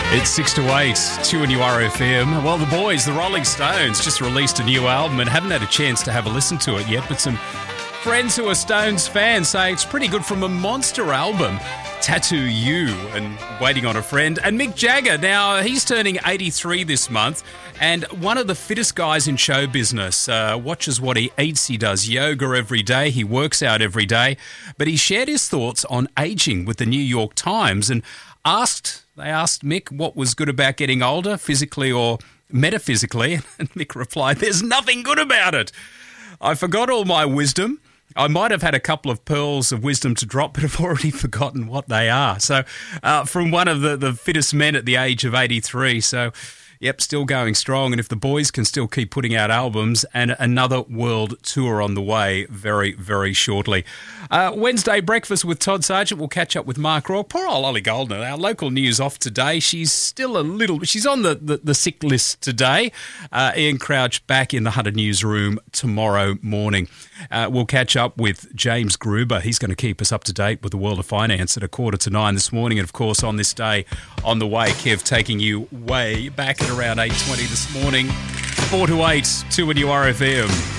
It's 6 to 8, 2 and URFM. Well, the boys, the Rolling Stones, just released a new album and haven't had a chance to have a listen to it yet, but some friends who are Stones fans say it's pretty good from a monster album, Tattoo You and Waiting on a Friend. And Mick Jagger, now he's turning 83 this month and one of the fittest guys in show business. Watches what he eats, he does yoga every day, he works out every day, but he shared his thoughts on aging with the New York Times and they asked Mick what was good about getting older, physically or metaphysically, and Mick replied, "There's nothing good about it. I forgot all my wisdom. I might have had a couple of pearls of wisdom to drop, but I've already forgotten what they are." So from one of the fittest men at the age of 83, so yep, still going strong. And if the boys can still keep putting out albums, and another world tour on the way very, very shortly. Wednesday breakfast with Todd Sargent. We'll catch up with Mark Rourke. Poor old Ollie Goldner. Our local news off today. She's still she's on the sick list today. Ian Crouch back in the Hunter newsroom tomorrow morning. We'll catch up with James Gruber. He's going to keep us up to date with the world of finance at 8:45 this morning. And of course, on this day on the way, Kev taking you way back at around 8:20 this morning. 4 to 8, 2 and URFM.